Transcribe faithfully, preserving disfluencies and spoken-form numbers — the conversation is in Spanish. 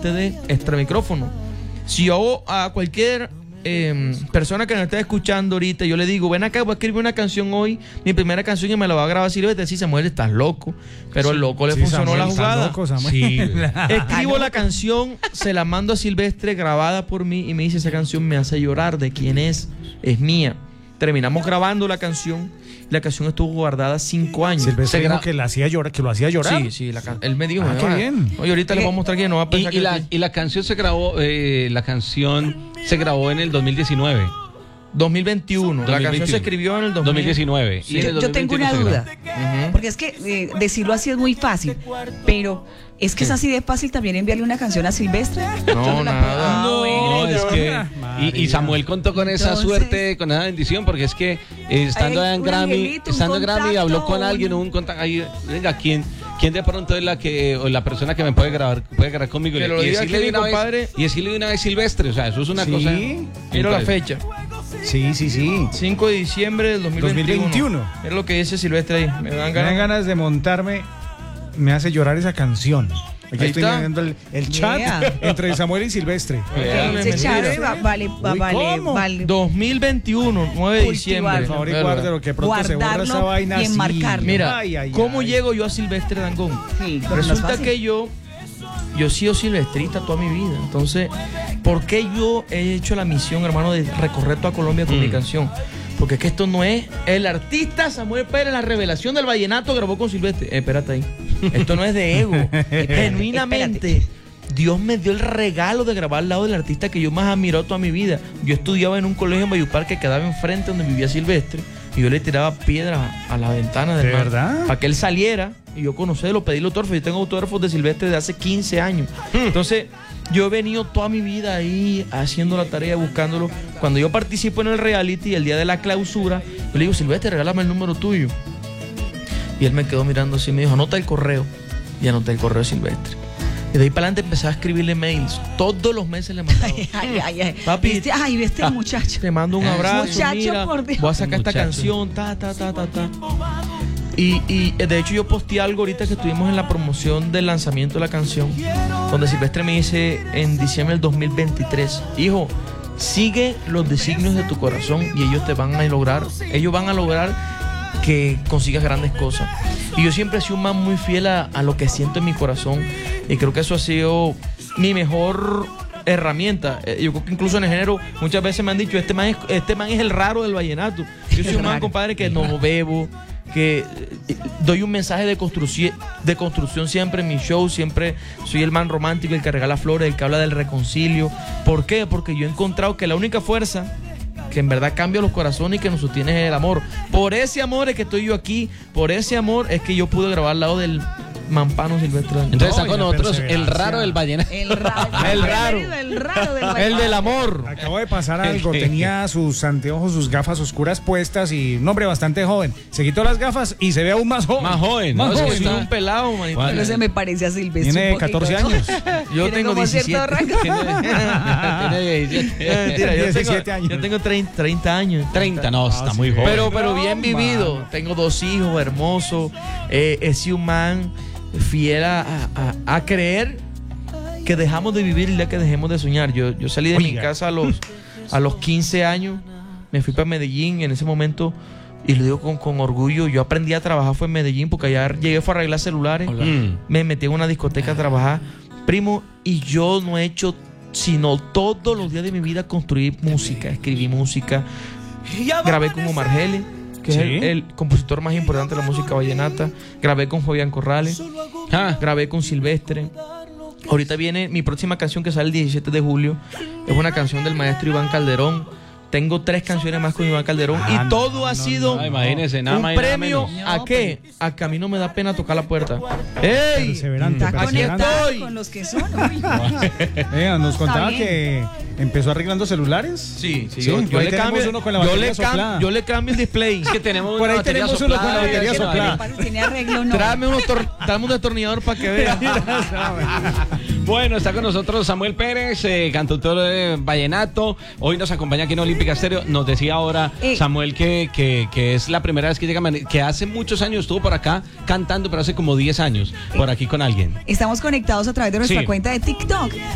ustedes extra micrófono. Si yo a cualquier eh, persona que nos esté escuchando ahorita, yo le digo, ven acá, voy a escribir una canción hoy, mi primera canción, y me la va a grabar Silvestre. Sí, Samuel, estás loco. Pero al loco le Sí, funcionó Samuel, la está jugada. loco, Samuel. Sí. Escribo la canción, se la mando a Silvestre, grabada por mí, y me dice, esa canción me hace llorar. ¿De quién es? Es mía. Terminamos grabando la canción. La canción estuvo guardada cinco años. Silvestre Se dijo gra- que, la hacía llorar, que lo hacía llorar. Sí, sí, la can- él me dijo, Ah, me qué va- bien. Oye, ahorita les voy a mostrar que no va a Y, pensar y que la, y la canción se grabó, eh, la canción se grabó en el dos mil diecinueve. dos mil veintiuno. La canción se escribió en el dos mil dos mil diecinueve. Sí. Y en el Yo, yo tengo una dos mil duda, veintiuno Ujú. porque es que eh, decirlo así es muy fácil, pero es que es así de fácil también enviarle una canción a Silvestre. No, nada. Ah, No, bueno, es yo- que y, y Samuel contó con esa Entonces- suerte, con esa bendición, porque es que eh, estando Ay, allá en un Grammy, angelito, un estando en Grammy, contacto, habló con alguien, un- hubo un contacto, ahí, venga, ¿quién, quién de pronto es la que o la persona que me puede grabar, puede grabar conmigo? Que lo y diga decirle aquí de mi una compadre. vez, y decirle de una vez Silvestre, o sea, eso es una Sí. cosa. Mira la increíble. fecha. Sí, sí, sí. cinco de diciembre del dos mil dos mil veintiuno. veintiuno. Es lo que dice Silvestre ahí. Me dan Me ganas. dan ganas de montarme, me hace llorar esa canción. Aquí Ahí estoy está. viendo el, el chat Yeah. entre Samuel y Silvestre. Yeah. Ese Mentira. chat va- vale, va- Uy, vale, ¿cómo? vale. dos mil veintiuno, nueve de diciembre. Por favor, y Verlo. guárdelo, que pronto se borra Guardarlo esa vaina y así. enmarcarlo. Mira, Ay, ay, ¿cómo ay. llego yo a Silvestre Dangond? Sí, pero no es Resulta fácil. que yo, yo he sido silvestrista toda mi vida. Entonces, ¿por qué yo he hecho la misión, hermano, de recorrer toda Colombia con Mm. mi canción? Porque es que esto no es... El artista Samuel Pérez, la revelación del vallenato, grabó con Silvestre. Eh, espérate ahí. Esto no es de ego. Genuinamente, Dios me dio el regalo de grabar al lado del artista que yo más admiró toda mi vida. Yo estudiaba en un colegio en Valledupar que quedaba enfrente donde vivía Silvestre. Y yo le tiraba piedras a la ventana del ¿De man verdad? para que él saliera y yo conocerlo, pedirle autógrafos. Yo tengo autógrafos de Silvestre de hace quince años. Entonces, yo he venido toda mi vida ahí haciendo la tarea, buscándolo. Cuando yo participo en el reality, el día de la clausura, yo le digo, Silvestre, regálame el número tuyo. Y él me quedó mirando así y me dijo, anota el correo. Y anoté el correo de Silvestre. Y de ahí para adelante empecé a escribirle mails. Todos los meses le mandaba. Ay, ay, ay. Papi, Este- ay, este muchacho. Te mando un abrazo, Muchacho, mira, por Dios. voy a sacar esta Muchacho. canción, ta, ta, ta, ta, ta. Y, y de hecho yo posteé algo ahorita que estuvimos en la promoción del lanzamiento de la canción, donde Silvestre me dice en diciembre del dos mil veintitrés, hijo, sigue los designios de tu corazón y ellos te van a lograr, ellos van a lograr que consigas grandes cosas. Y yo siempre he sido un man muy fiel a, a lo que siento en mi corazón y creo que eso ha sido mi mejor herramienta. Eh, Yo creo que incluso en el género muchas veces me han dicho, este man es, este man es el raro del vallenato. Yo soy un man, compadre, que no bebo, que eh, doy un mensaje de construcción, de construcción siempre en mi show, siempre soy el man romántico, el que regala flores, el que habla del reconcilio. ¿Por qué? Porque yo he encontrado que la única fuerza que en verdad cambia los corazones y que nos sostiene es el amor. Por ese amor es que estoy yo aquí, por ese amor es que yo pude grabar al lado del Mampano Silvestre. Entonces está No, y con la nosotros el perseverancia. raro del vallenato. El raro. El raro. El raro del El del amor. Acabo de pasar algo, tenía sus anteojos, sus gafas oscuras puestas y un hombre bastante joven. Se quitó las gafas y se ve aún más joven. Más joven, Más ¿no? Es que joven. Soy está- un pelado, manito. Bueno. Pero se me parece a Silvestre. Tiene un poquito, catorce ¿no? años. Yo Tiene tengo como cierto diecisiete. rango. Tiene diecisiete. Mentira, yo diecisiete tengo, años. yo tengo treinta, treinta años. treinta, no, está sí. muy joven. Pero, pero bien No, vivido. mano. Tengo dos hijos hermosos. Eh, he sido un man fiel a, a- a creer que dejamos de vivir el día que dejemos de soñar. Yo, yo salí de mi Oiga. casa a los, a los quince años. Me fui para Medellín en ese momento. Y lo digo con, con orgullo. Yo aprendí a trabajar fue en Medellín porque allá llegué fue a arreglar celulares. Mm. Me metí en una discoteca a trabajar. Primo, y yo no he hecho sino todos los días de mi vida construir música, escribí música. Grabé con Omar Geles, que Sí. es el, el compositor más importante de la música vallenata. Grabé con Fabián Corrales, Ah, grabé con Silvestre. Ahorita viene mi próxima canción que sale el diecisiete de julio. Es una canción del maestro Iván Calderón. Tengo tres canciones más con Iván Calderón. Ah, y todo no, ha no, sido no, imagínese, nada un más y nada premio. menos. ¿A qué? A que a mí no me da pena tocar la puerta. ¡Ey! Perseverante, Está Aquí perseverante. conectado estoy. con los que son. Uy. Vea, nos contaba bien. que empezó arreglando celulares. Sí, sí, Sí, yo, por yo ahí le tenemos cambio, uno con la yo, batería le cam- soplada. yo le cambio el display. es que tenemos Por una ahí batería tenemos uno con la soplada, batería que no, soplada. Tiene arreglo, no. Tráeme, unos tor- tráeme un destornillador para que vea. Bueno, está con nosotros Samuel Pérez, eh, cantautor de vallenato. Hoy nos acompaña aquí en Olímpica Estéreo. Nos decía ahora Eh. Samuel que, que, que es la primera vez que llega, a Mani- que hace muchos años estuvo por acá cantando, pero hace como diez años, por aquí con alguien. Estamos conectados a través de nuestra Sí. cuenta de TikTok.